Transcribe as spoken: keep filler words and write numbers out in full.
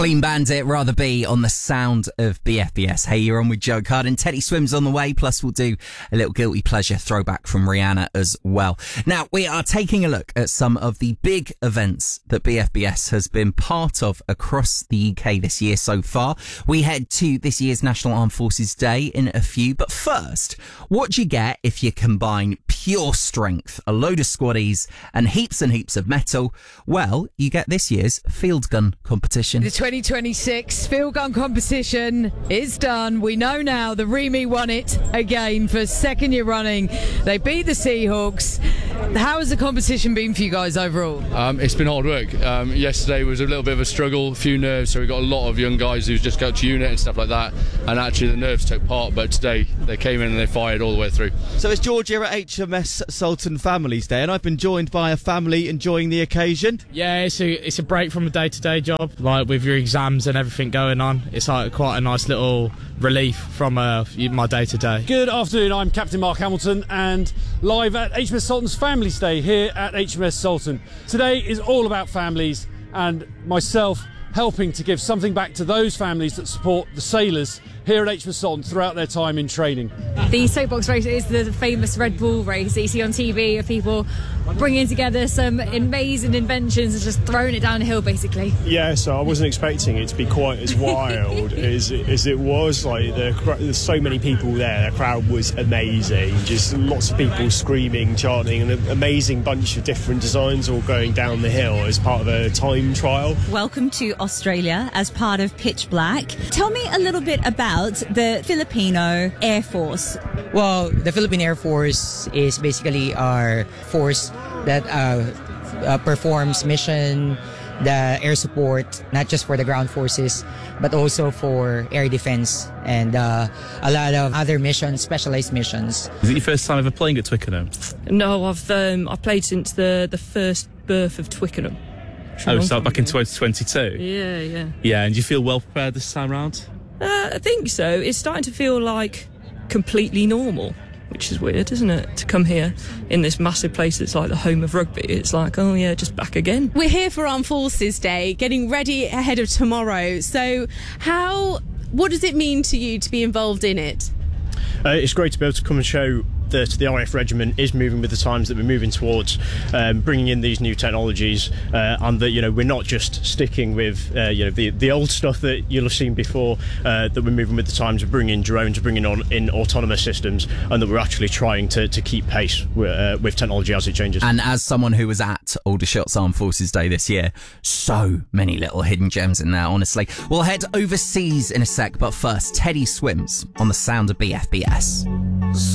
Clean Bandit, Rather Be on the sound of B F B S. Hey, you're on with Joe Carden. Teddy Swims on the way, plus we'll do a little guilty pleasure throwback from Rihanna as well. Now, we are taking a look at some of the big events that B F B S has been part of across the U K this year so far. We head to this year's National Armed Forces Day in a few, but first, what do you get if you combine pure strength, a load of squaddies, and heaps and heaps of metal? Well, you get this year's field gun competition. The twenty twenty-six field gun competition is done. We know now the Remy won it again for second year running. They beat the Seahawks. How has the competition been for you guys overall? Um, it's been hard work. Um, yesterday was a little bit of a struggle, a few nerves, so we got a lot of young guys who just got to unit and stuff like that, and actually the nerves took part, but today they came in and they fired all the way through. So it's George here at H M S Sultan Families Day, and I've been joined by a family enjoying the occasion. Yeah, it's a, it's a break from a day-to-day job, like with your exams and everything going on. It's like quite a nice little relief from uh, my day-to-day. Good afternoon, I'm Captain Mark Hamilton, and live at H M S Sultan's Families Day here at H M S Sultan. Today is all about families and myself helping to give something back to those families that support the sailors here at H M S Sultan throughout their time in training. The soapbox race is the famous Red Bull race that you see on T V of people bringing together some amazing inventions and just throwing it down a hill, basically. Yeah, so I wasn't expecting it to be quite as wild as, as it was. Like the, there's so many people there. The crowd was amazing. Just lots of people screaming, chanting, and an amazing bunch of different designs all going down the hill as part of a time trial. Welcome to Australia as part of Pitch Black. Tell me a little bit about the Filipino Air Force. Well, the Philippine Air Force is basically our force that uh, uh, performs mission, the air support, not just for the ground forces, but also for air defense and uh, a lot of other missions, specialized missions. Is it your first time ever playing at Twickenham? No, I've um, I've played since the, the first birth of Twickenham. Oh, so back in twenty twenty-two? Yeah, yeah. Yeah, and do you feel well prepared this time round? Uh, I think so. It's starting to feel like completely normal, which is weird, isn't it? To come here in this massive place that's like the home of rugby. It's like, oh yeah, just back again. We're here for Armed Forces Day, getting ready ahead of tomorrow. So how, what does it mean to you to be involved in it? Uh, it's great to be able to come and show that the R A F regiment is moving with the times, that we're moving towards um, bringing in these new technologies, uh, and that, you know, we're not just sticking with uh, you know the the old stuff that you'll have seen before, uh, that we're moving with the times, we're bringing in drones, we're bringing on in autonomous systems, and that we're actually trying to, to keep pace with, uh, with technology as it changes. And as someone who was at Aldershot's Armed Forces Day this year, so many little hidden gems in there, honestly. We'll head overseas in a sec, but first, Teddy Swims on the sound of B F B S.